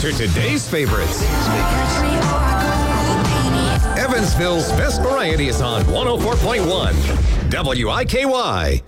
to today's favorites. Evansville's best variety is on 104.1 WIKY.